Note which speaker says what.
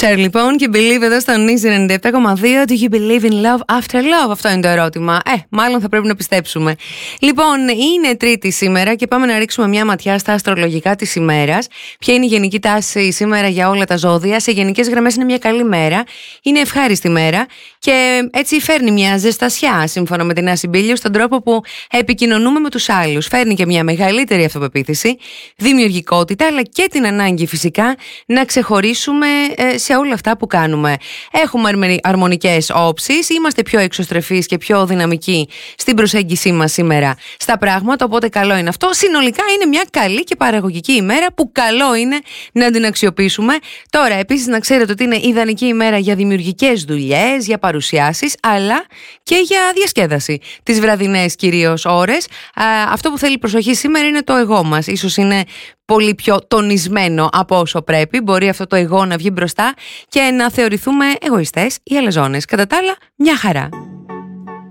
Speaker 1: Cher λοιπόν και Believe εδώ στο Easy 97,2. Do you believe in love after love? Αυτό είναι το ερώτημα. Μάλλον θα πρέπει να πιστέψουμε. Λοιπόν, είναι Τρίτη σήμερα και πάμε να ρίξουμε μια ματιά στα αστρολογικά της ημέρας. Ποια είναι η γενική τάση σήμερα για όλα τα ζώδια? Σε γενικές γραμμές είναι μια καλή μέρα. Είναι ευχάριστη μέρα και έτσι φέρνει μια ζεστασιά σύμφωνα με την Άση Μπίλιο στον τρόπο που επικοινωνούμε με τους άλλους. Φέρνει και μια μεγαλύτερη αυτοπεποίθηση, δημιουργικότητα, αλλά και την ανάγκη φυσικά να ξεχωρίσουμε σε όλα αυτά που κάνουμε. Έχουμε αρμονικές όψεις, είμαστε πιο εξωστρεφείς και πιο δυναμικοί στην προσέγγιση μας σήμερα στα πράγματα, οπότε καλό είναι αυτό. Συνολικά είναι μια καλή και παραγωγική ημέρα που καλό είναι να την αξιοποιήσουμε. Τώρα επίσης να ξέρετε ότι είναι ιδανική ημέρα για δημιουργικές δουλειές, για παρουσιάσεις, αλλά και για διασκέδαση. Τις βραδινές κυρίως ώρες. Αυτό που θέλει προσοχή σήμερα είναι το εγώ μας. Ίσως είναι πολύ πιο τονισμένο από όσο πρέπει. Μπορεί αυτό το εγώ να βγει μπροστά και να θεωρηθούμε εγωιστές ή αλαζόνες. Κατά τα άλλα, μια χαρά.